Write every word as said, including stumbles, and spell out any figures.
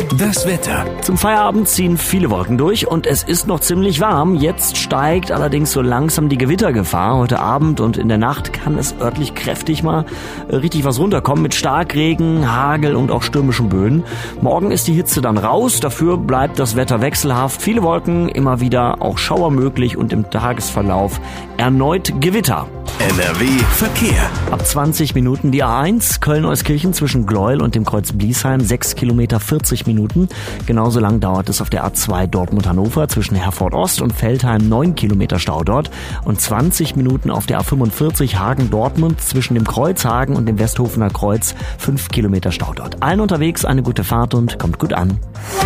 Das Wetter. Zum Feierabend ziehen viele Wolken durch und es ist noch ziemlich warm. Jetzt steigt allerdings so langsam die Gewittergefahr. Heute Abend und in der Nacht kann es örtlich kräftig mal richtig was runterkommen mit Starkregen, Hagel und auch stürmischen Böen. Morgen ist die Hitze dann raus, dafür bleibt das Wetter wechselhaft. Viele Wolken, immer wieder auch Schauer möglich und im Tagesverlauf erneut Gewitter. N R W Verkehr. Ab zwanzig Minuten die A eins, Köln-Euskirchen zwischen Gleuel und dem Kreuz Bliesheim, sechs Kilometer vierzig Minuten. Genauso lang dauert es auf der A zwei Dortmund-Hannover zwischen Herford Ost und Veltheim, neun Kilometer Stau dort. Und zwanzig Minuten auf der A fünfundvierzig Hagen-Dortmund zwischen dem Kreuz Hagen und dem Westhofener Kreuz, fünf Kilometer Stau dort. Allen unterwegs eine gute Fahrt und kommt gut an.